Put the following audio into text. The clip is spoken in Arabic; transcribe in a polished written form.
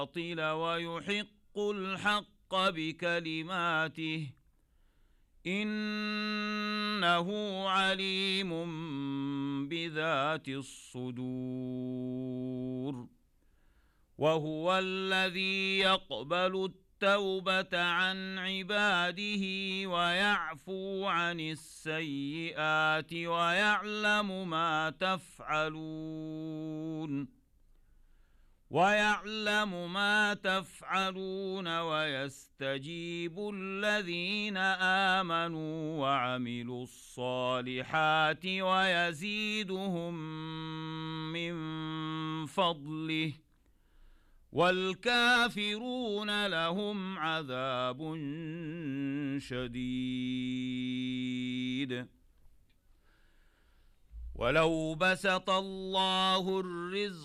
الباطل ويحق الحق بكلماته إنه عليم بذات الصدور وهو الذي يقبل التوبة عن عباده ويعفو عن السيئات ويعلم ما تفعلون ويستجيب الذين آمنوا وعملوا الصالحات ويزيدهم من فضله والكافرون لهم عذاب شديد ولو بسط الله الرزق